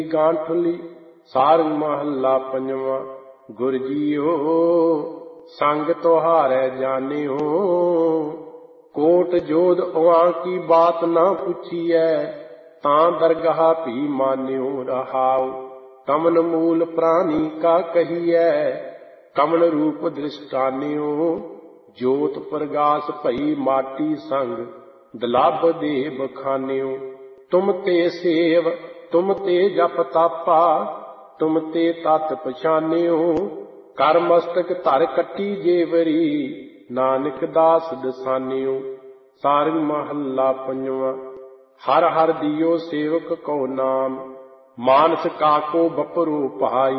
ਗਾਂਠਲੀ। ਸਾਰੰਗ ਮਹੱਲਾ ਪੰਜਵਾਂ। ਗੁਰ ਜੀਓ ਸੰਗ ਤੁਹਾਰੈ ਜਾਣਿਓ, ਕੋਟ ਜੋਧ ਉਆਂ ਕੀ ਬਾਤ ਨਾ ਪੁੱਛੀਐ, ਤਾਂ ਦਰਗਾਹ ਭੀ ਮਾਨਿਓ ਰਹਾਉ। ਕਮਲ ਮੂਲ ਪ੍ਰਾਣੀ ਕਾ ਕਹੀਐ, ਕਮਲ ਰੂਪ ਦ੍ਰਿਸ਼ਟਾਨਿਓ। ਜੋਤ ਪ੍ਰਗਾਸ ਭਈ ਮਾਟੀ ਸੰਗ, ਦਲਭ ਦੇ ਬਖਾਨਿਓ। ਤੁਮ ਤੇ ਸੇਵ ਤੁਮ ਤੇ ਜਪ ਤਾਪਾ, ਤੁਮ ਤੇ ਤਤ ਪਛਾਨਿਓ। ਕਰ ਮਸਤਕ ਧਰ ਕੱਟੀ ਜੇਵਰੀ, ਨਾਨਕ ਦਾਸ ਦਸਾਨਿਓ। ਸਾਰੰਗ ਮਹੱਲਾ ਪੰਜਵਾਂ। ਹਰ ਹਰ ਦਿਓ ਸੇਵਕ ਕੋ ਨਾਮ, ਮਾਨਸ ਕਾਕੋ ਬਪਰੋ ਭਾਈ।